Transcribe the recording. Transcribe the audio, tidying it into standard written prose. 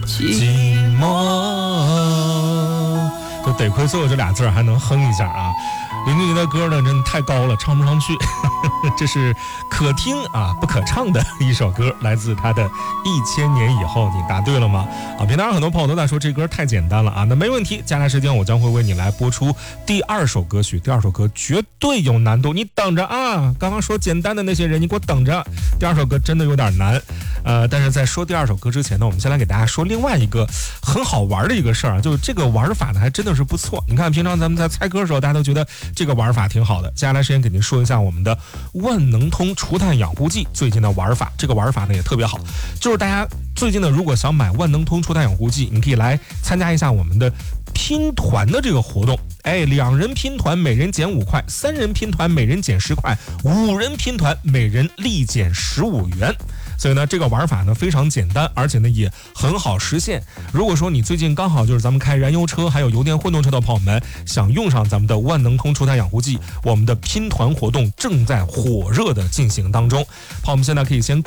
寂寞。就得亏最后这俩字还能哼一下啊。林俊杰的歌呢，真的太高了，唱不上去。这是可听啊不可唱的一首歌，来自他的1000年以后。你答对了吗？啊，平常很多朋友都在说这歌太简单了啊，那没问题，接下来时间我将会为你来播出第2首歌曲。第2首歌绝对有难度，你等着啊！刚刚说简单的那些人，你给我等着。第2首歌真的有点难，但是在说第2首歌之前呢，我们先来给大家说另外一个很好玩的一个事儿啊，就是这个玩法呢还真的是不错。你看平常咱们在猜歌的时候，大家都觉得这个玩法挺好的。接下来时间给您说一下我们的万能通除碳养护剂最近的玩法。这个玩法呢也特别好，就是大家最近呢如果想买万能通除碳养护剂，你可以来参加一下我们的拼团的这个活动。2人拼团每人减5块，3人拼团每人减10块，5人拼团每人立减15元。所以呢，这个玩法呢非常简单，而且呢也很好实现。如果说你最近刚好就是咱们开燃油车还有油电混动车的朋友们，想用上咱们的万能通除碳养护剂，我们的拼团活动正在火热的进行当中。朋友们现在可以先